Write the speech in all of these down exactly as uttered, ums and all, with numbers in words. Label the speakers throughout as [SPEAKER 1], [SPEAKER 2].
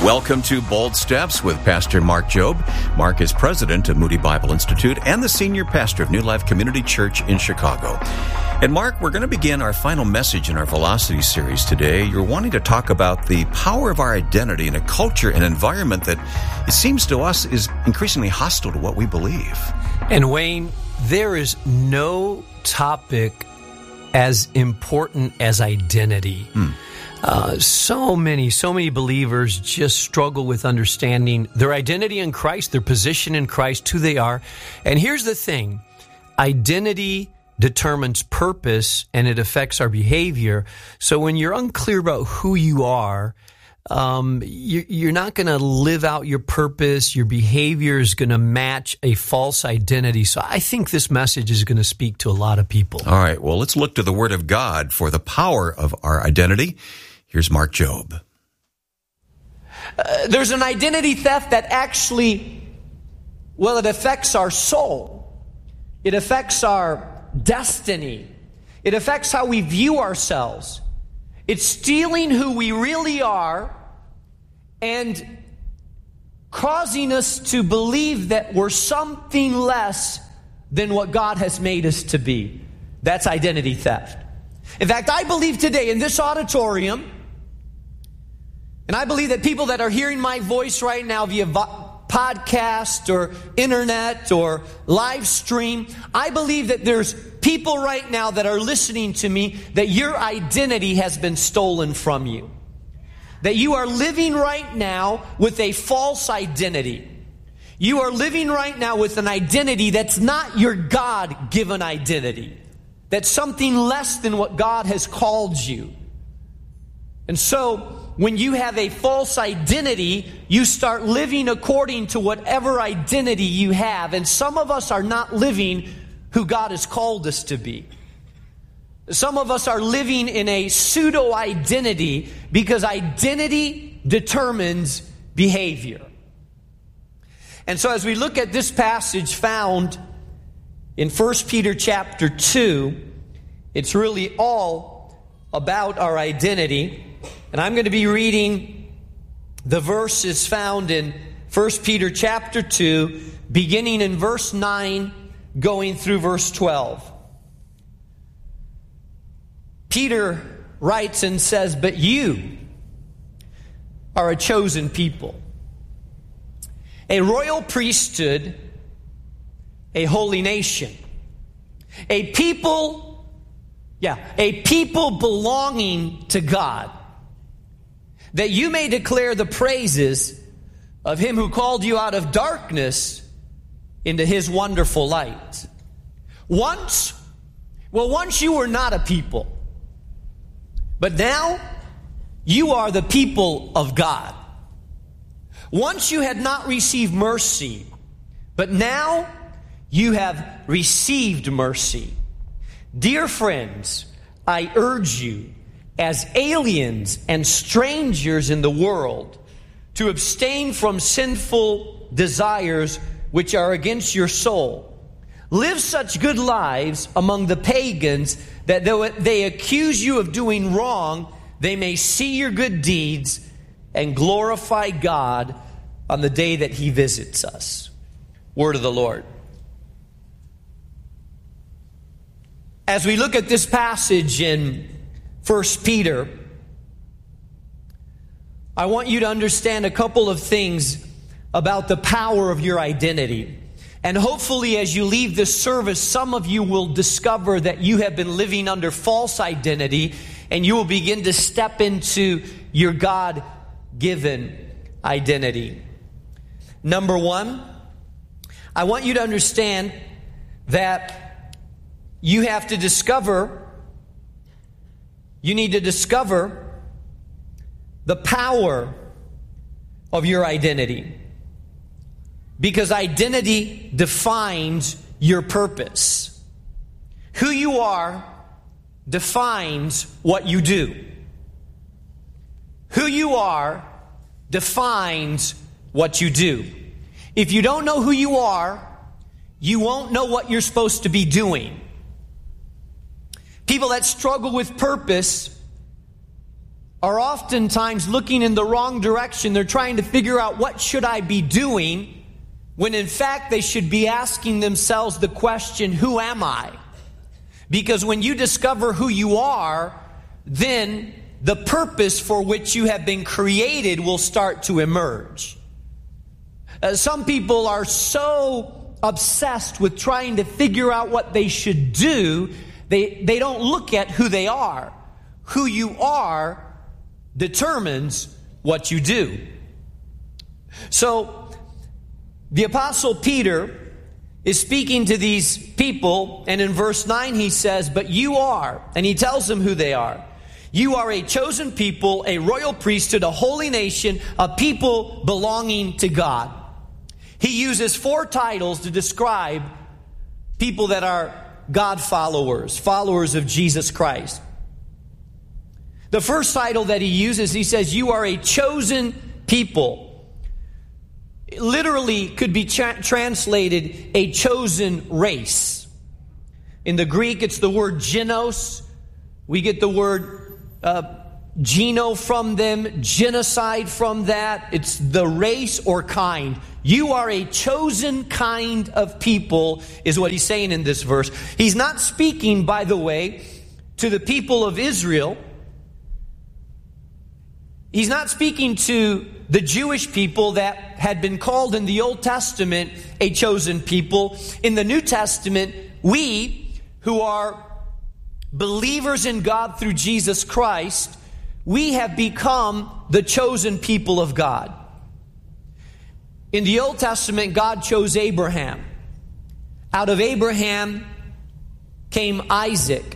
[SPEAKER 1] Welcome to Bold Steps with Pastor Mark Jobe. Mark is president of Moody Bible Institute and the senior pastor of New Life Community Church in Chicago. And Mark, we're going to begin our final message in our Velocity series today. You're wanting to talk about the power of our identity in a culture and environment that it seems to us is increasingly hostile to what we believe.
[SPEAKER 2] And Wayne, there is no topic as important as identity. Hmm. Uh, so many, so many believers just struggle with understanding their identity in Christ, their position in Christ, who they are. And here's the thing, identity determines purpose and it affects our behavior. So when you're unclear about who you are, um, you, you're not going to live out your purpose. Your behavior is going to match a false identity. So I think this message is going to speak to a lot of people.
[SPEAKER 1] All right, well, let's look to the Word of God for the power of our identity. Here's Mark Jobe.
[SPEAKER 3] Uh, there's an identity theft that actually, well, it affects our soul. It affects our destiny. It affects how we view ourselves. It's stealing who we really are and causing us to believe that we're something less than what God has made us to be. That's identity theft. In fact, I believe today in this auditorium, and I believe that people that are hearing my voice right now via vo- podcast or internet or live stream, I believe that there's people right now that are listening to me that your identity has been stolen from you. That you are living right now with a false identity. You are living right now with an identity that's not your God-given identity. That's something less than what God has called you. And so, when you have a false identity, you start living according to whatever identity you have. And some of us are not living who God has called us to be. Some of us are living in a pseudo-identity because identity determines behavior. And so as we look at this passage found in First Peter chapter two, it's really all about our identity. And I'm going to be reading the verses found in First Peter chapter two, beginning in verse nine, going through verse twelve. Peter writes and says, "But you are a chosen people, a royal priesthood, a holy nation, a people, yeah, a people belonging to God, that you may declare the praises of Him who called you out of darkness into His wonderful light." Once, well, once you were not a people, but now you are the people of God. Once you had not received mercy, but now you have received mercy. Dear friends, I urge you, as aliens and strangers in the world, to abstain from sinful desires which are against your soul. Live such good lives among the pagans that though they accuse you of doing wrong, they may see your good deeds and glorify God on the day that He visits us. Word of the Lord. As we look at this passage in First Peter, I want you to understand a couple of things about the power of your identity. And hopefully as you leave this service, some of you will discover that you have been living under false identity and you will begin to step into your God-given identity. Number one, I want you to understand that you have to discover You need to discover the power of your identity. Because identity defines your purpose. Who you are defines what you do. Who you are defines what you do. If you don't know who you are, you won't know what you're supposed to be doing. People that struggle with purpose are oftentimes looking in the wrong direction. They're trying to figure out, what should I be doing? When in fact they should be asking themselves the question, who am I? Because when you discover who you are, then the purpose for which you have been created will start to emerge. Uh, some people are so obsessed with trying to figure out what they should do, they, they don't look at who they are. Who you are determines what you do. So, the Apostle Peter is speaking to these people, and in verse nine he says, but you are, and he tells them who they are. You are a chosen people, a royal priesthood, a holy nation, a people belonging to God. He uses four titles to describe people that are God followers, followers of Jesus Christ. The first title that he uses, he says, you are a chosen people. It literally could be tra- translated a chosen race. In the Greek, it's the word genos. We get the word uh, geno from them, genocide from that. It's the race or kind. You are a chosen kind of people, is what he's saying in this verse. He's not speaking, by the way, to the people of Israel. He's not speaking to the Jewish people that had been called in the Old Testament a chosen people. In the New Testament, we who are believers in God through Jesus Christ, we have become the chosen people of God. In the Old Testament, God chose Abraham. Out of Abraham came Isaac.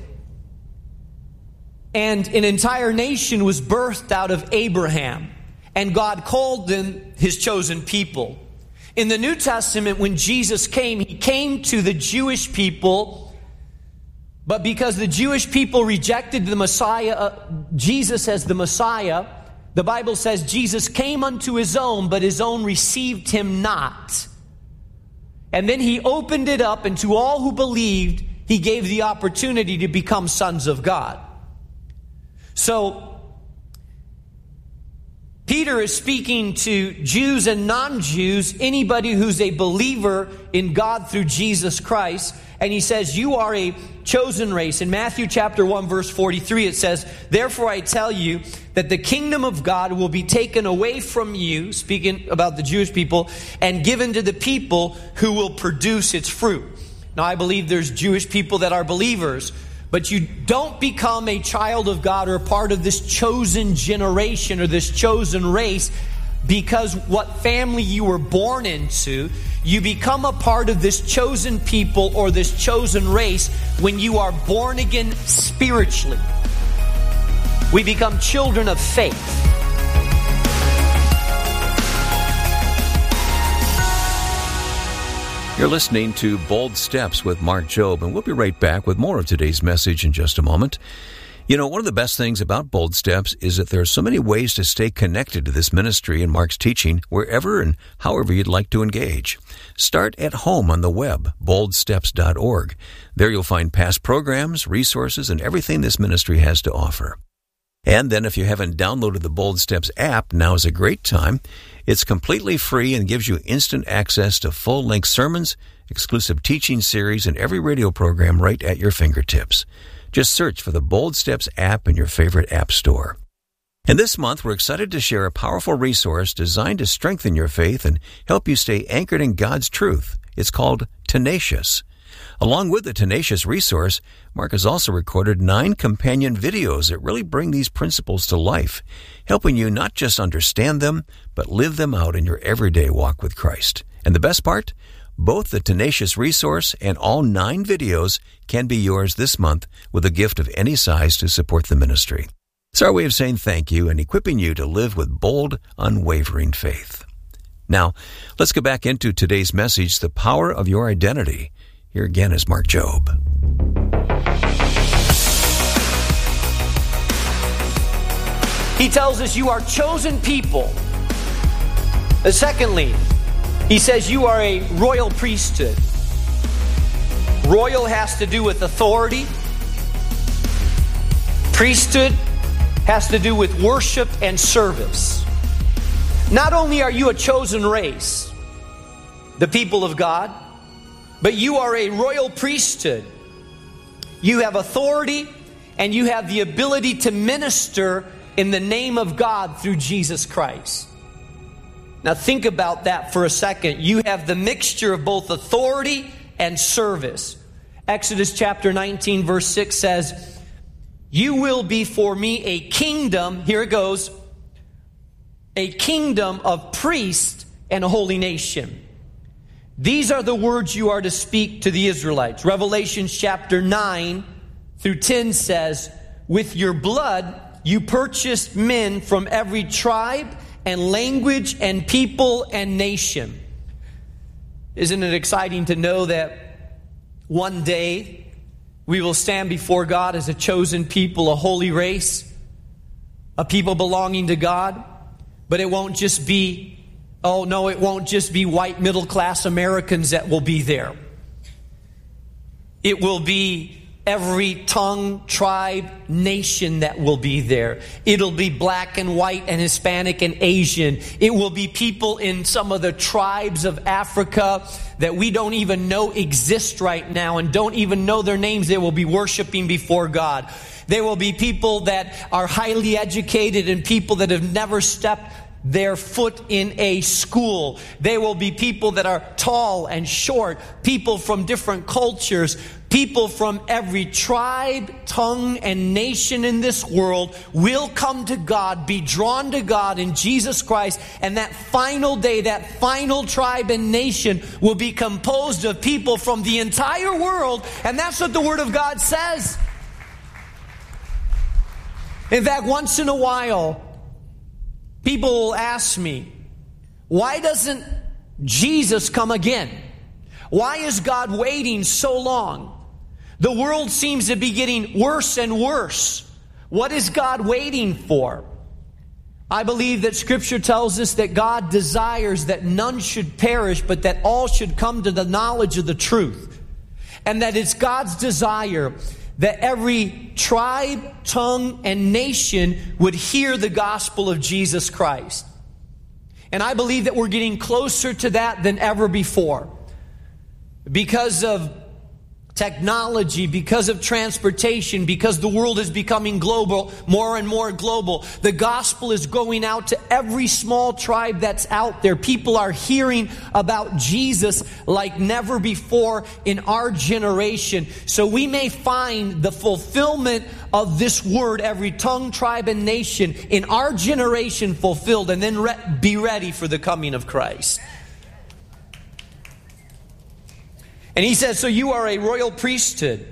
[SPEAKER 3] And an entire nation was birthed out of Abraham. And God called them His chosen people. In the New Testament, when Jesus came, He came to the Jewish people. But because the Jewish people rejected the Messiah, uh, Jesus as the Messiah, the Bible says Jesus came unto His own, but His own received Him not. And then He opened it up, and to all who believed, He gave the opportunity to become sons of God. So, Peter is speaking to Jews and non-Jews, anybody who's a believer in God through Jesus Christ. And he says, you are a chosen race. In Matthew chapter one, verse forty-three, it says, therefore I tell you that the kingdom of God will be taken away from you, speaking about the Jewish people, and given to the people who will produce its fruit. Now, I believe there's Jewish people that are believers, but you don't become a child of God or a part of this chosen generation or this chosen race because what family you were born into. You become a part of this chosen people or this chosen race when you are born again spiritually. We become children of faith.
[SPEAKER 1] You're listening to Bold Steps with Mark Jobe, and we'll be right back with more of today's message in just a moment. You know, one of the best things about Bold Steps is that there are so many ways to stay connected to this ministry and Mark's teaching wherever and however you'd like to engage. Start at home on the web, bold steps dot org. There you'll find past programs, resources, and everything this ministry has to offer. And then if you haven't downloaded the Bold Steps app, now is a great time. It's completely free and gives you instant access to full-length sermons, exclusive teaching series, and every radio program right at your fingertips. Just search for the Bold Steps app in your favorite app store. And this month, we're excited to share a powerful resource designed to strengthen your faith and help you stay anchored in God's truth. It's called Tenacious. Along with the Tenacious resource, Mark has also recorded nine companion videos that really bring these principles to life, helping you not just understand them, but live them out in your everyday walk with Christ. And the best part? Both the Tenacious resource and all nine videos can be yours this month with a gift of any size to support the ministry. It's our way of saying thank you and equipping you to live with bold, unwavering faith. Now, let's get back into today's message, The Power of Your Identity. Here again is Mark Jobe.
[SPEAKER 3] He tells us you are chosen people. Uh, secondly, he says you are a royal priesthood. Royal has to do with authority. Priesthood has to do with worship and service. Not only are you a chosen race, the people of God, but you are a royal priesthood. You have authority and you have the ability to minister in the name of God through Jesus Christ. Now think about that for a second. You have the mixture of both authority and service. Exodus chapter nineteen verse six says, "You will be for me a kingdom," here it goes, "a kingdom of priests and a holy nation. These are the words you are to speak to the Israelites." Revelation chapter nine through ten says, "With your blood you purchased men from every tribe and language and people and nation." Isn't it exciting to know that one day we will stand before God as a chosen people, a holy race, a people belonging to God? But it won't just be, oh no, it won't just be white middle class Americans that will be there. It will be every tongue, tribe, nation that will be there. It'll be black and white and Hispanic and Asian. It will be people in some of the tribes of Africa that we don't even know exist right now and don't even know their names. They will be worshiping before God. There will be people that are highly educated and people that have never stepped their foot in a school. They will be people that are tall and short, people from different cultures, people from every tribe, tongue, and nation in this world will come to God, be drawn to God in Jesus Christ, and that final day, that final tribe and nation will be composed of people from the entire world, and that's what the Word of God says. In fact, once in a while, people will ask me, why doesn't Jesus come again? Why is God waiting so long? The world seems to be getting worse and worse. What is God waiting for? I believe that Scripture tells us that God desires that none should perish, but that all should come to the knowledge of the truth. And that it's God's desire that every tribe, tongue, and nation would hear the gospel of Jesus Christ. And I believe that we're getting closer to that than ever before. Because of technology, because of transportation, because the world is becoming global, more and more global. The gospel is going out to every small tribe that's out there. People are hearing about Jesus like never before in our generation. So we may find the fulfillment of this word, every tongue, tribe, and nation, in our generation fulfilled, and then re- be ready for the coming of Christ. And he says, so you are a royal priesthood.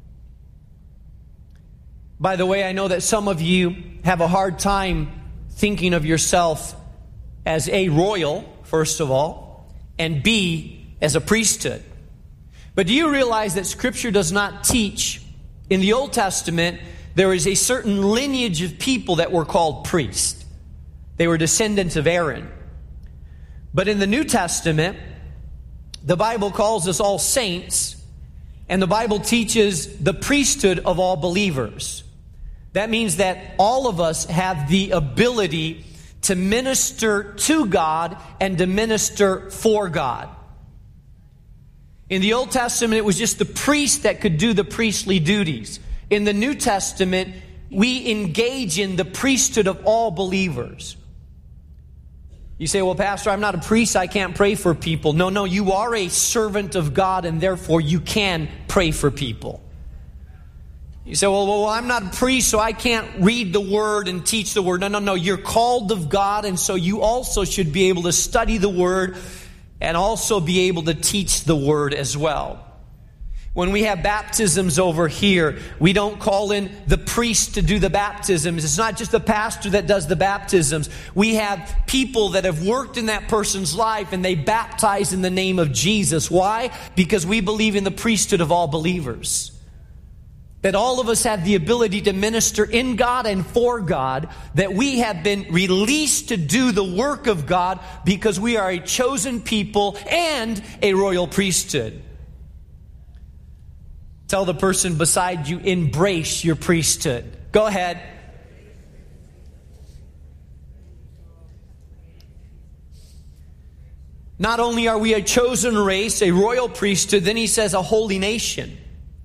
[SPEAKER 3] By the way, I know that some of you have a hard time thinking of yourself as A, royal, first of all, and B, as a priesthood. But do you realize that Scripture does not teach? In the Old Testament, there is a certain lineage of people that were called priests. They were descendants of Aaron. But in the New Testament, the Bible calls us all saints, and the Bible teaches the priesthood of all believers. That means that all of us have the ability to minister to God and to minister for God. In the Old Testament, it was just the priest that could do the priestly duties. In the New Testament, we engage in the priesthood of all believers. You say, well, Pastor, I'm not a priest, I can't pray for people. No, no, you are a servant of God, and therefore you can pray for people. You say, well, well, I'm not a priest, so I can't read the Word and teach the Word. No, no, no, you're called of God, and so you also should be able to study the Word and also be able to teach the Word as well. When we have baptisms over here, we don't call in the priest to do the baptisms. It's not just the pastor that does the baptisms. We have people that have worked in that person's life and they baptize in the name of Jesus. Why? Because we believe in the priesthood of all believers. That all of us have the ability to minister in God and for God. That we have been released to do the work of God because we are a chosen people and a royal priesthood. Tell the person beside you, embrace your priesthood. Go ahead. Not only are we a chosen race, a royal priesthood, then he says a holy nation.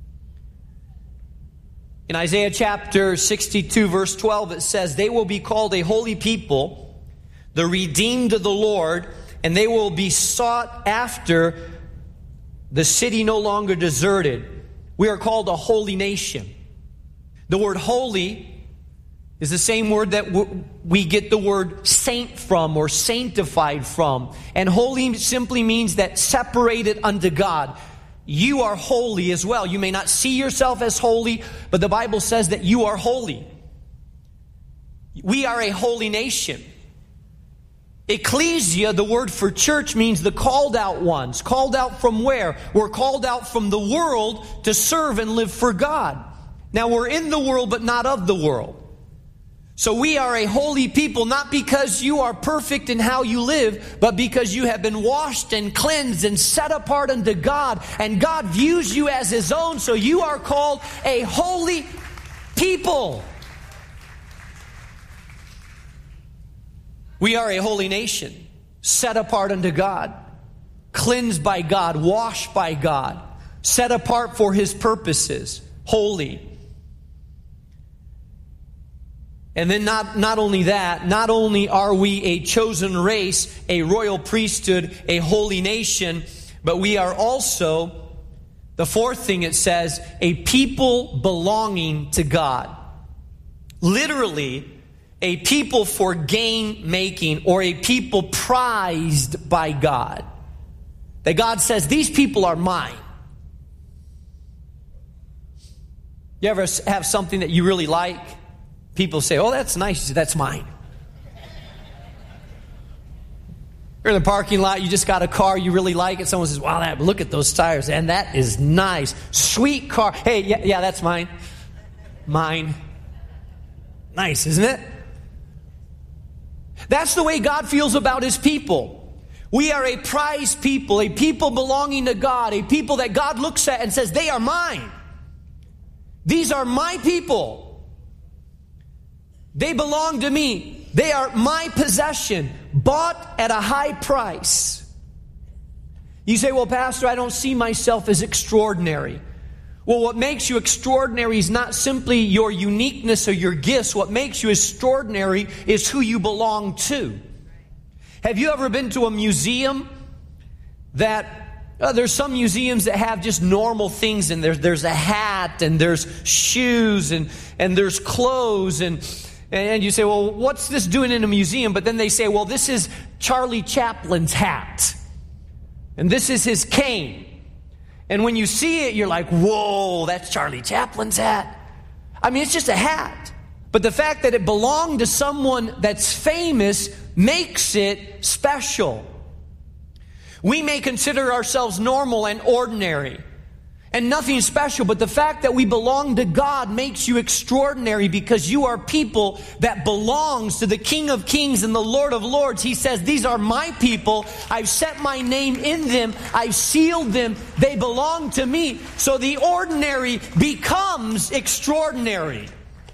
[SPEAKER 3] In Isaiah chapter sixty-two, verse twelve, it says, they will be called a holy people, the redeemed of the Lord, and they will be sought after, the city no longer deserted. We are called a holy nation. The word holy is the same word that we get the word saint from, or sanctified from. And holy simply means that separated unto God. You are holy as well. You may not see yourself as holy, but the Bible says that you are holy. We are a holy nation. Ecclesia, the word for church, means the called out ones. Called out from where? We're called out from the world to serve and live for God. Now we're in the world, but not of the world. So we are a holy people, not because you are perfect in how you live, but because you have been washed and cleansed and set apart unto God, and God views you as His own, so you are called a holy people. We are a holy nation, set apart unto God, cleansed by God, washed by God, set apart for His purposes, holy. And then not, not only that, not only are we a chosen race, a royal priesthood, a holy nation, but we are also, the fourth thing it says, a people belonging to God. Literally, a people for gain making, or a people prized by God. That God says, these people are mine. You ever have something that you really like? People say, oh, that's nice. You say, that's mine. You're in the parking lot, you just got a car, you really like it. Someone says, wow, that, look at those tires, and that is nice. Sweet car. Hey, yeah, yeah, that's mine. Mine. Nice, isn't it? That's the way God feels about His people. We are a prized people, a people belonging to God, a people that God looks at and says, they are mine. These are my people. They belong to me. They are my possession, bought at a high price. You say, well, Pastor, I don't see myself as extraordinary. Well, what makes you extraordinary is not simply your uniqueness or your gifts. What makes you extraordinary is who you belong to. Have you ever been to a museum that, uh, there's some museums that have just normal things, and there's, there's a hat, and there's shoes, and, and there's clothes, and And you say, well, what's this doing in a museum? But then they say, well, this is Charlie Chaplin's hat. And this is his cane. And when you see it, you're like, whoa, that's Charlie Chaplin's hat. I mean, it's just a hat. But the fact that it belonged to someone that's famous makes it special. We may consider ourselves normal and ordinary and nothing special, but the fact that we belong to God makes you extraordinary, because you are people that belongs to the King of Kings and the Lord of Lords. He says, these are my people. I've set my name in them. I've sealed them. They belong to me. So the ordinary becomes extraordinary.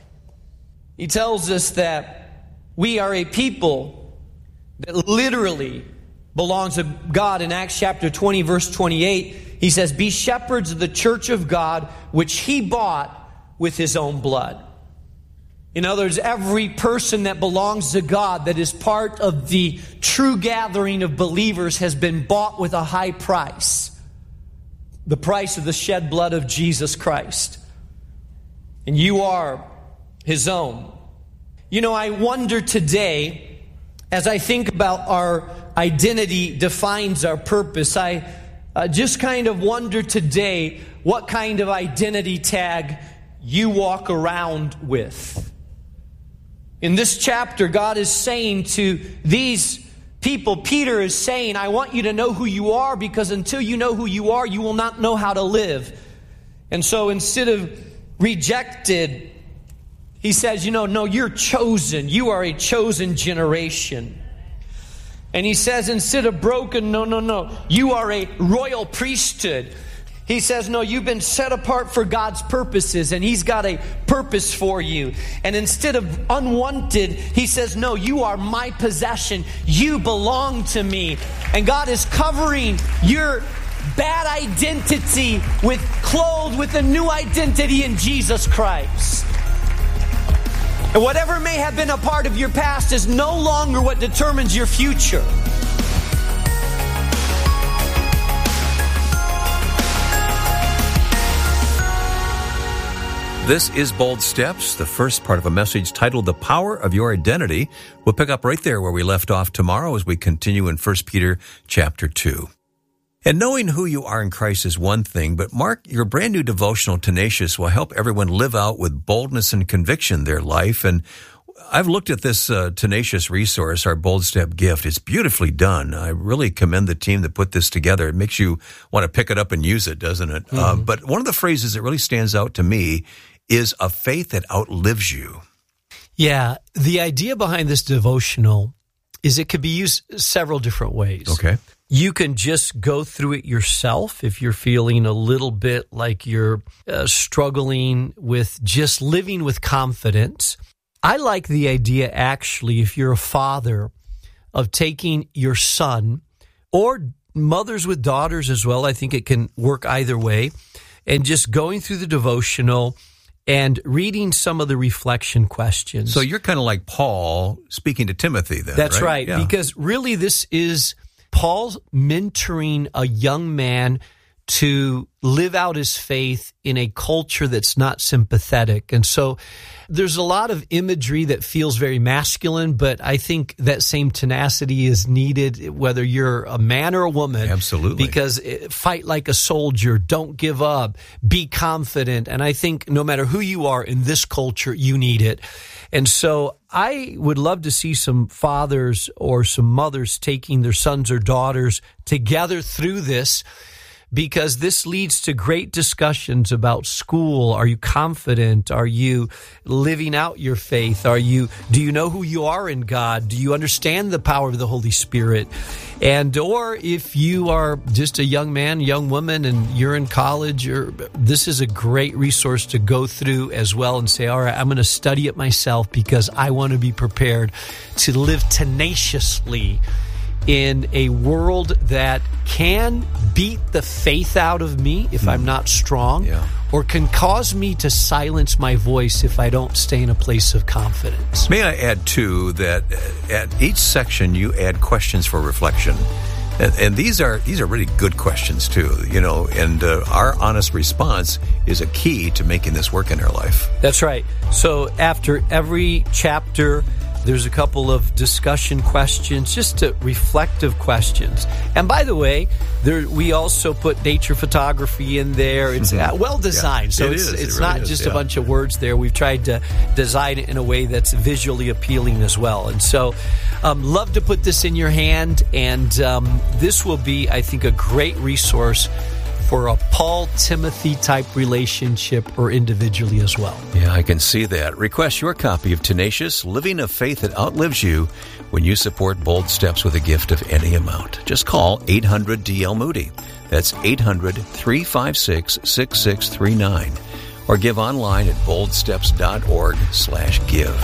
[SPEAKER 3] He tells us that we are a people that literally belongs to God. In Acts chapter twenty, verse twenty-eight, he says, be shepherds of the church of God, which He bought with His own blood. In other words, every person that belongs to God, that is part of the true gathering of believers, has been bought with a high price. The price of the shed blood of Jesus Christ. And you are His own. You know, I wonder today, as I think about our identity defines our purpose, I uh, just kind of wonder today what kind of identity tag you walk around with. In this chapter, God is saying to these people, Peter is saying, I want you to know who you are, because until you know who you are, you will not know how to live. And so instead of rejected, he says, you know, no, you're chosen. You are a chosen generation. And he says, instead of broken, no, no, no, you are a royal priesthood. He says, no, you've been set apart for God's purposes, and He's got a purpose for you. And instead of unwanted, He says, no, you are my possession. You belong to me. And God is covering your bad identity with clothed with a new identity in Jesus Christ. And whatever may have been a part of your past is no longer what determines your future.
[SPEAKER 1] This is Bold Steps, the first part of a message titled The Power of Your Identity. We'll pick up right there where we left off tomorrow as we continue in First Peter chapter two. And knowing who you are in Christ is one thing, but Mark, your brand new devotional, Tenacious, will help everyone live out with boldness and conviction their life. And I've looked at this uh, Tenacious resource, our Bold Step gift. It's beautifully done. I really commend the team that put this together. It makes you want to pick it up and use it, doesn't it? Mm-hmm. Uh, but one of the phrases that really stands out to me is a faith that outlives you.
[SPEAKER 2] Yeah, the idea behind this devotional is it could be used several different ways.
[SPEAKER 1] Okay.
[SPEAKER 2] You can just go through it yourself if you're feeling a little bit like you're uh, struggling with just living with confidence. I like the idea, actually, if you're a father, of taking your son, or mothers with daughters as well, I think it can work either way, and just going through the devotional and reading some of the reflection questions.
[SPEAKER 1] So you're kind of like Paul speaking to Timothy then,
[SPEAKER 2] That's
[SPEAKER 1] right,
[SPEAKER 2] right
[SPEAKER 1] yeah.
[SPEAKER 2] Because really this is Paul mentoring a young man to live out his faith in a culture that's not sympathetic. And so there's a lot of imagery that feels very masculine, but I think that same tenacity is needed whether you're a man or a woman.
[SPEAKER 1] Absolutely.
[SPEAKER 2] Because fight like a soldier, don't give up, be confident. And I think no matter who you are in this culture, you need it. And so I would love to see some fathers or some mothers taking their sons or daughters together through this, because this leads to great discussions about school. Are you confident? Are you living out your faith? Are you, do you know who you are in God? Do you understand the power of the Holy Spirit? And, or if you are just a young man, young woman, and you're in college, or, this is a great resource to go through as well and say, all right, I'm going to study it myself because I want to be prepared to live tenaciously in a world that can beat the faith out of me if I'm not strong,
[SPEAKER 1] yeah.
[SPEAKER 2] or can cause me to silence my voice if I don't stay in a place of confidence.
[SPEAKER 1] May I add, too, that at each section you add questions for reflection. And, and these are these are really good questions, too, you know, and uh, our honest response is a key to making this work in our life.
[SPEAKER 2] That's right. So after every chapter, there's a couple of discussion questions, just to reflective questions. And by the way, there, we also put nature photography in there. It's mm-hmm. well designed,
[SPEAKER 1] yeah,
[SPEAKER 2] so
[SPEAKER 1] it
[SPEAKER 2] it's,
[SPEAKER 1] is.
[SPEAKER 2] it's
[SPEAKER 1] it really
[SPEAKER 2] not
[SPEAKER 1] is,
[SPEAKER 2] just
[SPEAKER 1] yeah.
[SPEAKER 2] a bunch of words there. We've tried to design it in a way that's visually appealing as well. And so um, love to put this in your hand, and um, this will be, I think, a great resource for a Paul-Timothy type relationship or individually as well.
[SPEAKER 1] Yeah, I can see that. Request your copy of Tenacious, Living a Faith That Outlives You, when you support Bold Steps with a gift of any amount. Just call eight hundred D L Moody. That's eight hundred, three five six, six six three nine. Or give online at boldsteps.org slash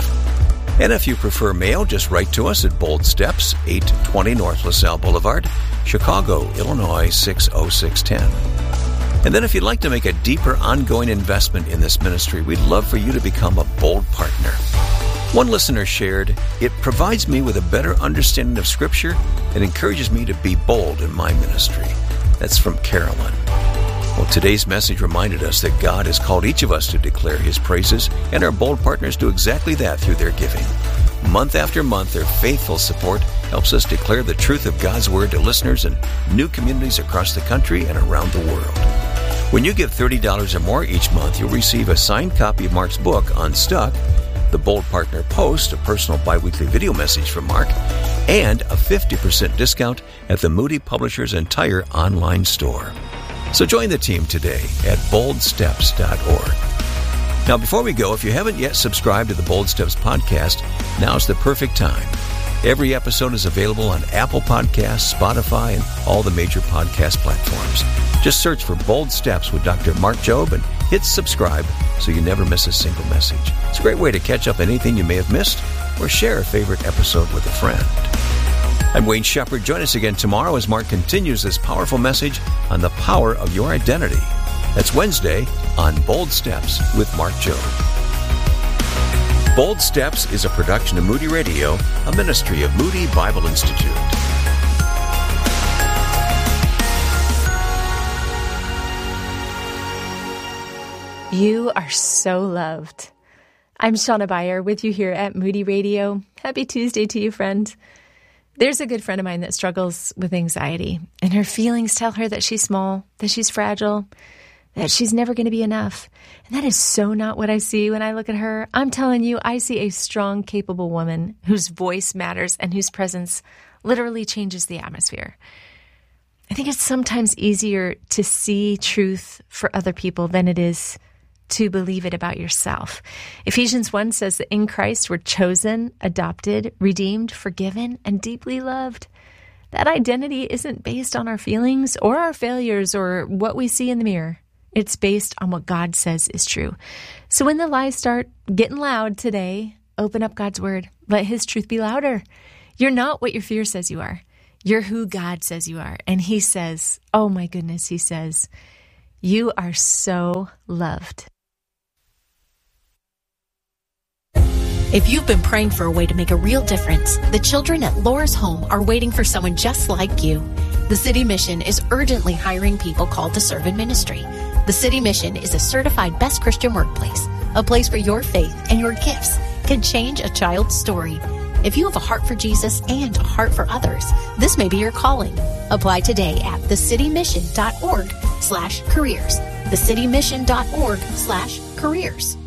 [SPEAKER 1] give. And if you prefer mail, just write to us at Bold Steps, eight twenty North LaSalle Boulevard, Chicago, Illinois, six oh six one oh. And then if you'd like to make a deeper ongoing investment in this ministry, we'd love for you to become a Bold partner. One listener shared, "It provides me with a better understanding of Scripture and encourages me to be bold in my ministry." That's from Carolyn. Well, today's message reminded us that God has called each of us to declare His praises, and our Bold partners do exactly that through their giving. Month after month, their faithful support helps us declare the truth of God's Word to listeners in new communities across the country and around the world. When you give thirty dollars or more each month, you'll receive a signed copy of Mark's book, Unstuck, the Bold Partner Post, a personal biweekly video message from Mark, and a fifty percent discount at the Moody Publishers' entire online store. So join the team today at bold steps dot org. Now, before we go, if you haven't yet subscribed to the Bold Steps podcast, now's the perfect time. Every episode is available on Apple Podcasts, Spotify, and all the major podcast platforms. Just search for Bold Steps with Doctor Mark Jobe and hit subscribe so you never miss a single message. It's a great way to catch up anything you may have missed or share a favorite episode with a friend. I'm Wayne Shepherd. Join us again tomorrow as Mark continues this powerful message on the power of your identity. That's Wednesday on Bold Steps with Mark Jobe. Bold Steps is a production of Moody Radio, a ministry of Moody Bible Institute.
[SPEAKER 4] You are so loved. I'm Shauna Beyer with you here at Moody Radio. Happy Tuesday to you, friend. There's a good friend of mine that struggles with anxiety, and her feelings tell her that she's small, that she's fragile, that she's never going to be enough. And that is so not what I see when I look at her. I'm telling you, I see a strong, capable woman whose voice matters and whose presence literally changes the atmosphere. I think it's sometimes easier to see truth for other people than it is to believe it about yourself. Ephesians one says that in Christ we're chosen, adopted, redeemed, forgiven, and deeply loved. That identity isn't based on our feelings or our failures or what we see in the mirror. It's based on what God says is true. So when the lies start getting loud today, open up God's word. Let his truth be louder. You're not what your fear says you are. You're who God says you are. And he says, oh my goodness, he says, you are so loved.
[SPEAKER 5] If you've been praying for a way to make a real difference, the children at Laura's Home are waiting for someone just like you. The City Mission is urgently hiring people called to serve in ministry. The City Mission is a certified best Christian workplace, a place where your faith and your gifts can change a child's story. If you have a heart for Jesus and a heart for others, this may be your calling. Apply today at thecitymission.org slash careers. thecitymission.org slash careers.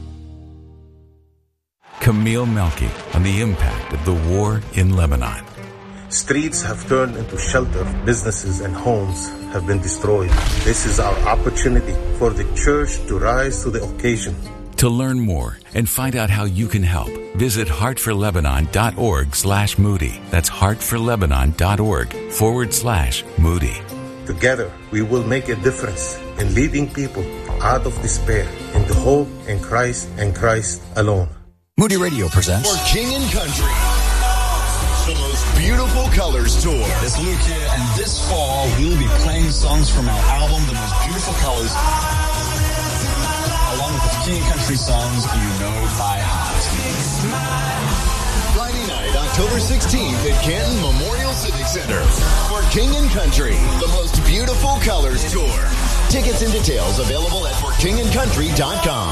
[SPEAKER 6] Camille Melky on the impact of the war in Lebanon.
[SPEAKER 7] Streets have turned into shelter. Businesses and homes have been destroyed. This is our opportunity for the church to rise to the occasion.
[SPEAKER 6] To learn more and find out how you can help, visit heartforlebanon.org slash Moody. That's heartforlebanon.org forward slash Moody.
[SPEAKER 7] Together, we will make a difference in leading people out of despair into hope in Christ and Christ alone.
[SPEAKER 8] Moody Radio presents
[SPEAKER 9] For King and Country, the most beautiful colors tour.
[SPEAKER 10] It's Luke here, and this fall we will be playing songs from our album, The Most Beautiful Colors, along with the King and Country songs you know by heart.
[SPEAKER 9] Friday night, October sixteenth at Canton Memorial Civic Center. For King and Country, the most beautiful colors tour. Tickets and details available at for king and country dot com.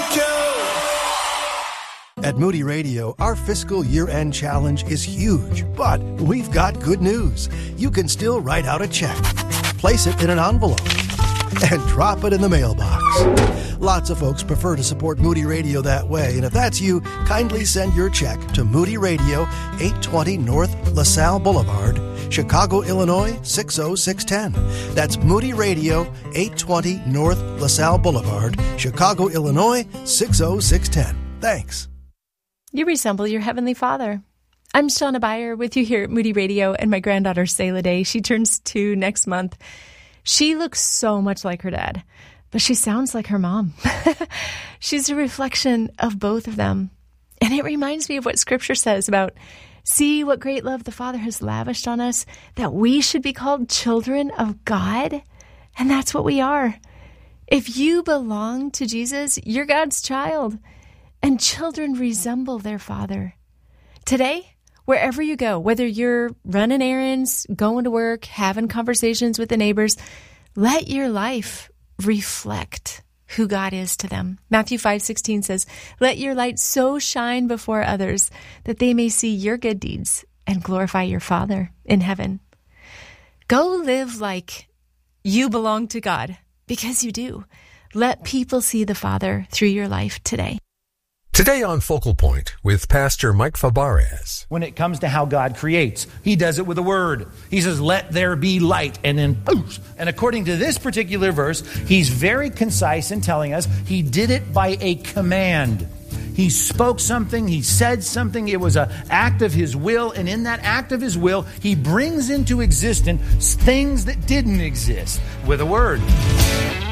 [SPEAKER 11] At Moody Radio, our fiscal year-end challenge is huge, but we've got good news. You can still write out a check, place it in an envelope, and drop it in the mailbox. Lots of folks prefer to support Moody Radio that way, and if that's you, kindly send your check to Moody Radio, eight twenty North LaSalle Boulevard, Chicago, Illinois, six oh six one oh. That's Moody Radio, eight twenty North LaSalle Boulevard, Chicago, Illinois, six oh six one oh. Thanks.
[SPEAKER 4] You resemble your Heavenly Father. I'm Shauna Beyer with you here at Moody Radio, and my granddaughter, Selah Day, she turns two next month. She looks so much like her dad, but she sounds like her mom. She's a reflection of both of them. And it reminds me of what Scripture says about, see what great love the Father has lavished on us, that we should be called children of God. And that's what we are. If you belong to Jesus, you're God's child. And children resemble their father. Today, wherever you go, whether you're running errands, going to work, having conversations with the neighbors, let your life reflect who God is to them. Matthew five sixteen says, let your light so shine before others that they may see your good deeds and glorify your Father in heaven. Go live like you belong to God, because you do. Let people see the Father through your life today.
[SPEAKER 12] Today on Focal Point with Pastor Mike Fabarez.
[SPEAKER 13] When it comes to how God creates, he does it with a word. He says, let there be light, and then poof. And according to this particular verse, he's very concise in telling us he did it by a command. He spoke something. He said something. It was an act of his will. And in that act of his will, he brings into existence things that didn't exist with a word.